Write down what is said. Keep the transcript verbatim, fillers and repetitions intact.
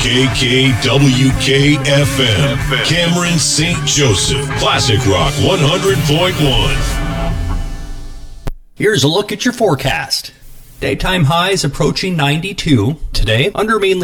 K K W K F M, Cameron Saint Joseph, Classic Rock one hundred point one. Here's a look at your forecast. Daytime highs approaching ninety-two. Today, under mainly